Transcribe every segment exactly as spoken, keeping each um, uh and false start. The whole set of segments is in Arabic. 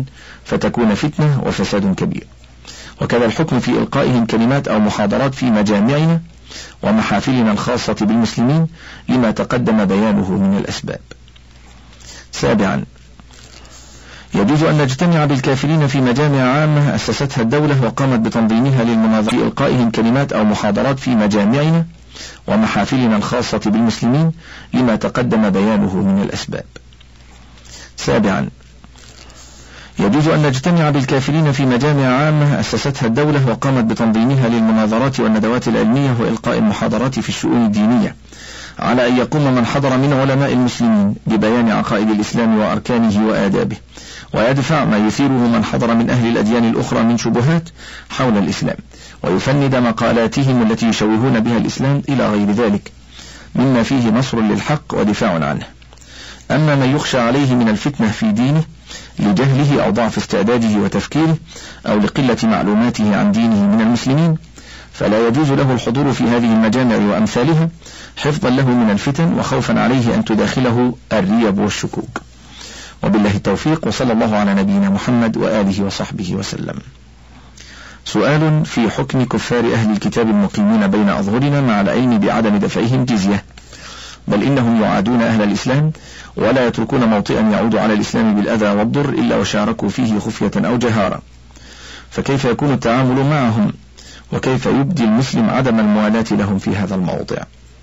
المسلمين فتكون فتنة وفساد كبير. وكذا الحكم في إلقائهم كلمات أو محاضرات في مجامعنا ومحافلنا الخاصة بالمسلمين لما تقدم بيانه من الأسباب. سابعا، يجوز أن نجتمع بالكافرين في مجامع عامة أسستها الدولة وقامت بتنظيمها للمناظرة في إلقائهم كلمات أو محاضرات في مجامعنا ومحافلنا الخاصة بالمسلمين لما تقدم بيانه من الأسباب. سابعا، يجوز أن نجتمع بالكافرين في مجامع عامة أسستها الدولة وقامت بتنظيمها للمناظرات والندوات العلمية وإلقاء المحاضرات في الشؤون الدينية، على أن يقوم من حضر من علماء المسلمين ببيان عقائد الإسلام وأركانه وآدابه، ويدفع ما يثيره من حضر من أهل الأديان الأخرى من شبهات حول الإسلام، ويفند مقالاتهم التي يشوهون بها الإسلام إلى غير ذلك، مما فيه نصر للحق ودفاع عنه. أما من يخشى عليه من الفتنة في دينه لجهله أو ضعف استعداده وتفكيره أو لقلة معلوماته عن دينه من المسلمين، فلا يجوز له الحضور في هذه المجامع وأمثالها حفظا له من الفتن وخوفا عليه أن تداخله الريب والشكوك. وبالله التوفيق، وصلى الله على نبينا محمد وآله وصحبه وسلم. سؤال في حكم كفار أهل الكتاب المقيمين بين أظهرنا مع العلم بعدم دفعهم جزية، بل إنهم يعادون أهل الإسلام ولا يتركون موطئا يعود على الإسلام بالأذى والضر إلا وشاركوا فيه خفية أو جهارا، فكيف يكون التعامل معهم؟ وكيف يبدي المسلم عدم الموالاة لهم في هذا الموضع؟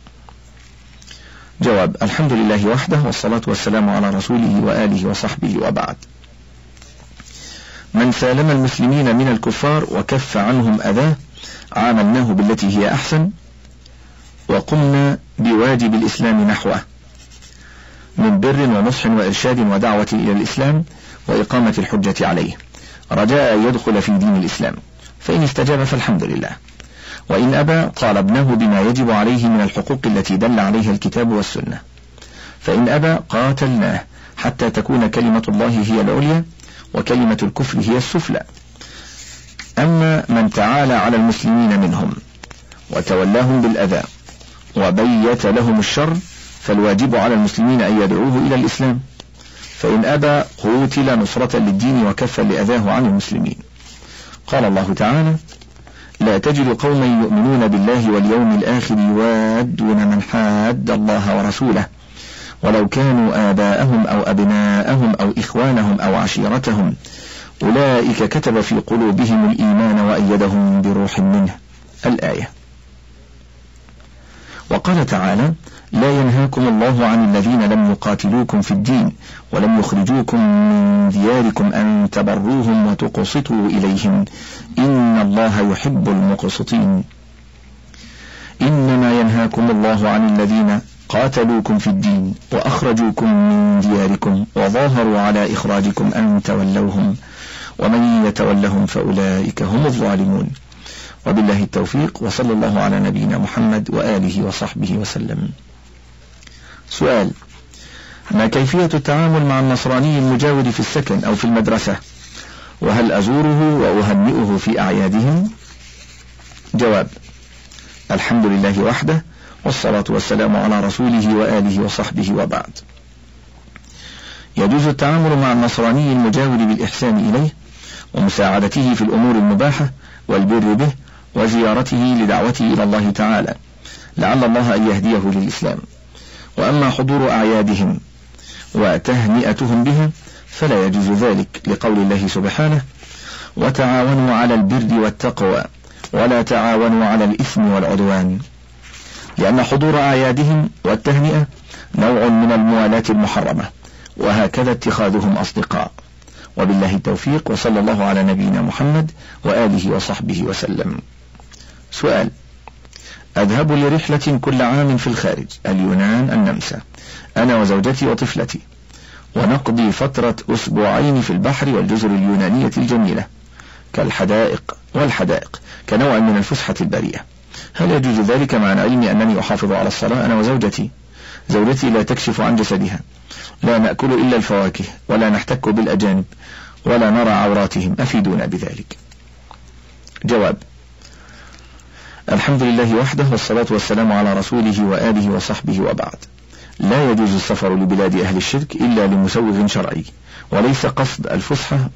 جواب: الحمد لله وحده، والصلاة والسلام على رسوله وآله وصحبه، وبعد. من سالم المسلمين من الكفار وكف عنهم أذاه عاملناه بالتي هي أحسن، وقمنا بواجب الإسلام نحوه من بر ونصح وإرشاد ودعوة إلى الإسلام وإقامة الحجة عليه، رجاء أن يدخل في دين الإسلام، فإن استجاب فالحمد لله، وإن أبى طالبناه بما يجب عليه من الحقوق التي دل عليها الكتاب والسنة، فإن أبى قاتلناه حتى تكون كلمة الله هي العليا وكلمة الكفر هي السفلى. أما من تعالى على المسلمين منهم وتولاهم بالأذى وبيت لهم الشر، فالواجب على المسلمين أن يدعوه إلى الإسلام، فإن أبى قوتل نصرة للدين وكفا لأذاه عن المسلمين. قال الله تعالى: لا تجد قوما يؤمنون بالله واليوم الآخر يوادون من حاد الله ورسوله ولو كانوا آباءهم أو أبناءهم أو إخوانهم أو عشيرتهم أولئك كتب في قلوبهم الإيمان وأيدهم بروح منه. الآية. وقال تعالى: لا ينهاكم الله عن الذين لم يقاتلوكم في الدين ولم يخرجوكم من دياركم أن تبروهم وتقسطوا إليهم إن الله يحب المقسطين. إنما ينهاكم الله عن الذين قاتلوكم في الدين وأخرجوكم من دياركم وظاهروا على إخراجكم أن تولوهم ومن يتولهم فأولئك هم الظالمون. وبالله التوفيق، وصلى الله على نبينا محمد وآله وصحبه وسلم. سؤال: ما كيفية التعامل مع النصراني المجاور في السكن أو في المدرسة؟ وهل أزوره وأهنئه في أعيادهم؟ جواب: الحمد لله وحده، والصلاة والسلام على رسوله وآله وصحبه، وبعد. يجوز التعامل مع النصراني المجاور بالإحسان إليه ومساعدته في الأمور المباحة والبر به وزيارته لدعوته إلى الله تعالى لعل الله أن يهديه للإسلام. وأما حضور أعيادهم وتهنئتهم بها فلا يجوز ذلك، لقول الله سبحانه: وتعاونوا على البر والتقوى ولا تعاونوا على الإثم والعدوان، لأن حضور أعيادهم والتهنئة نوع من الموالاة المحرمة، وهكذا اتخاذهم أصدقاء. وبالله التوفيق، وصلى الله على نبينا محمد وآله وصحبه وسلم. سؤال: أذهب لرحلة كل عام في الخارج، اليونان النمسا، أنا وزوجتي وطفلتي، ونقضي فترة أسبوعين في البحر والجزر اليونانية الجميلة كالحدائق والحدائق كنوع من الفسحة البرية. هل يجوز ذلك مع العلم أنني أحافظ على الصلاة أنا وزوجتي؟ زوجتي لا تكشف عن جسدها، لا نأكل إلا الفواكه ولا نحتك بالأجانب ولا نرى عوراتهم، أفيدونا بذلك. جواب: الحمد لله وحده، والصلاة والسلام على رسوله وآله وصحبه، وبعد. لا يجوز السفر لبلاد أهل الشرك إلا لمسوغ شرعي، وليس قصد الفسحة